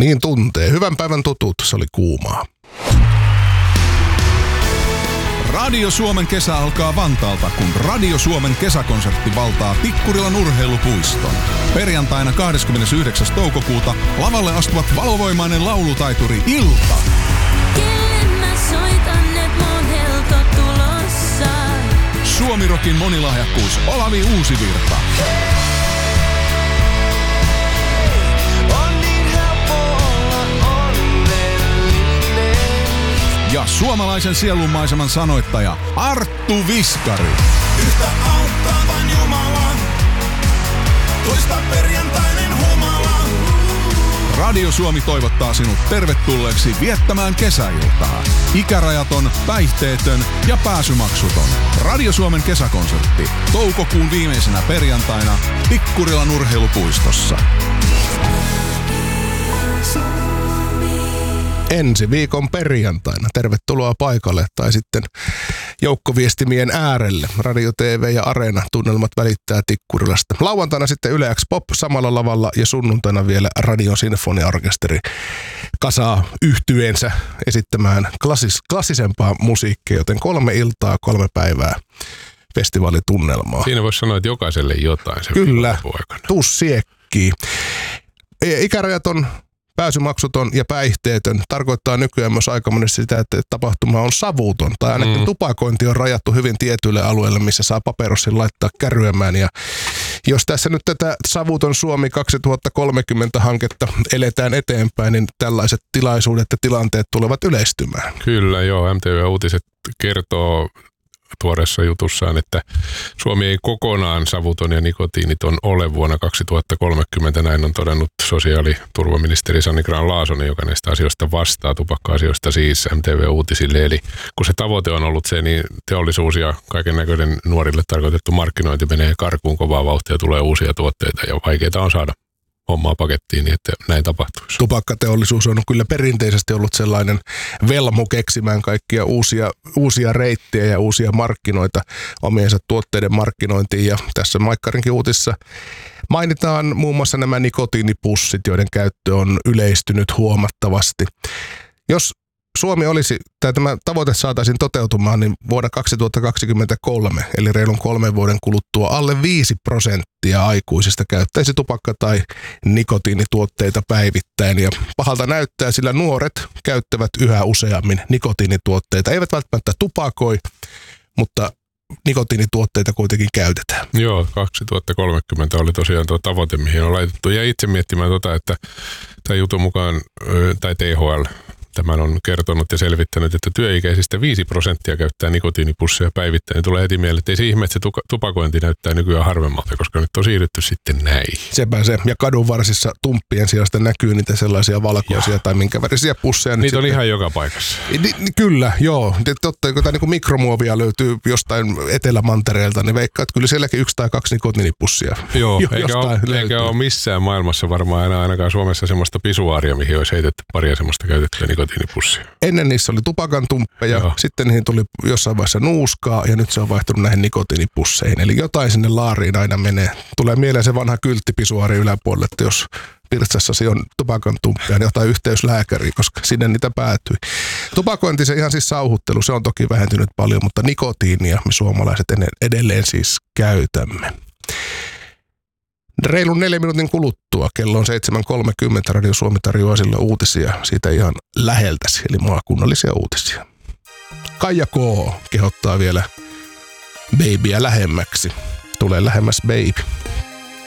Niin tuntee. Hyvän päivän tutut, se oli kuumaa. Radio Suomen kesä alkaa Vantaalta, kun Radio Suomen kesäkonsertti valtaa Tikkurilan urheilupuiston. Perjantaina 29. toukokuuta lavalle astuvat valovoimainen laulutaituri Ilta. Kelle mä soitan, et mun helto tulossa. Suomirokin monilahjakkuus Olavi Uusivirta. On niin helppo olla onnellinen. Ja suomalaisen sielunmaiseman sanoittaja Arttu Viskari. Yhtä auttaa vain Jumala. Toista perjantainen humala. Radio Suomi toivottaa sinut tervetulleeksi viettämään kesäiltaa. Ikärajaton, päihteetön ja pääsymaksuton. Radio Suomen kesäkonsertti toukokuun viimeisenä perjantaina Tikkurilan urheilupuistossa. Ensi viikon perjantaina. Tervetuloa paikalle tai sitten joukkoviestimien äärelle. Radio, TV ja Areena tunnelmat välittää Tikkurilasta. Lauantaina sitten Yle X Pop samalla lavalla ja sunnuntaina vielä Radion sinfoniaorkesteri kasaa yhtyeensä esittämään klassisempaa musiikkia, joten 3 iltaa, 3 päivää festivaalitunnelmaa. Siinä voisi sanoa, että jokaiselle jotain. Kyllä, tuu siekkiin. Ikärajaton, pääsymaksuton ja päihteetön tarkoittaa nykyään myös aika monesti sitä, että tapahtuma on savuton. Tai ainakin tupakointi on rajattu hyvin tietyille alueille, missä saa paperossin laittaa kärryämään. Ja jos tässä nyt tätä Savuton Suomi 2030-hanketta eletään eteenpäin, niin tällaiset tilaisuudet ja tilanteet tulevat yleistymään. Kyllä, joo. MTV Uutiset kertoo tuoreessa jutussaan, että Suomi ei kokonaan savuton ja nikotiiniton ole vuonna 2030. Näin on todennut sosiaaliturvaministeri Sanni Grahn-Laasonen, joka näistä asioista vastaa, tupakka-asioista siis MTV Uutisille. Eli kun se tavoite on ollut se, niin teollisuus ja kaiken näköinen nuorille tarkoitettu markkinointi menee karkuun kovaa vauhtia, tulee uusia tuotteita ja vaikeita on saada hommaa pakettiin niin, että näin tapahtuisi. Tupakkateollisuus on kyllä perinteisesti ollut sellainen velmu keksimään kaikkia uusia reittejä ja uusia markkinoita omiensa tuotteiden markkinointiin. Ja tässä Maikkarinkin uutissa mainitaan muun muassa nämä nikotiinipussit, joiden käyttö on yleistynyt huomattavasti. Jos Suomi olisi, tai tämä tavoite saataisiin toteutumaan, niin vuonna 2023, eli reilun 3 vuoden kuluttua, alle 5% aikuisista käyttäisi tupakka- tai nikotiinituotteita päivittäin. Ja pahalta näyttää, sillä nuoret käyttävät yhä useammin nikotiinituotteita. Eivät välttämättä tupakoi, mutta nikotiinituotteita kuitenkin käytetään. Joo, 2030 oli tosiaan tuo tavoite, mihin on laitettu. Ja itse miettimään että tämän jutun mukaan, tai THL, tämän on kertonut ja selvittänyt, että työikäisistä 5% käyttää nikotiinipusseja päivittäin. Niin tulee heti mieleen, että ei se ihme, että se tupakointi näyttää nykyään harvemmalta, koska nyt on siirrytty sitten näin. Sepä se. Ja kadunvarsissa tumppien sijasta näkyy niitä sellaisia valkoisia tai minkä värisiä pusseja. Niitä on ihan joka paikassa. Kyllä, joo. Totta, kun tämä niin mikromuovia löytyy jostain Etelämantereelta, niin veikkaa, että kyllä sielläkin 1 tai 2 nikotiinipussia. Joo, eikä ole missään maailmassa varmaan enää ainakaan Suomessa semmoista pisuaaria, mihin olisi heitetty paria semmoista käytettyä nikotiinipussia. Ennen niissä oli tupakan tumppeja, sitten niihin tuli jossain vaiheessa nuuskaa ja nyt se on vaihtunut näihin nikotiinipusseihin. Eli jotain sinne laariin aina menee. Tulee mieleen se vanha kylttipisuaari yläpuolelle, että jos pirtsassasi on tupakan tumppeja, niin jotain yhteyslääkäriin, koska sinne niitä päätyi. Tupakointi, se ihan siis sauhuttelu, se on toki vähentynyt paljon, mutta nikotiinia me suomalaiset edelleen siis käytämme. Reilun 4 minuutin kuluttua, kello on 7.30, Radio Suomi tarjoaa sille uutisia siitä ihan läheltäsi, eli maakunnallisia uutisia. Kaija K. kehottaa vielä babyä lähemmäksi. Tulee lähemmäs baby.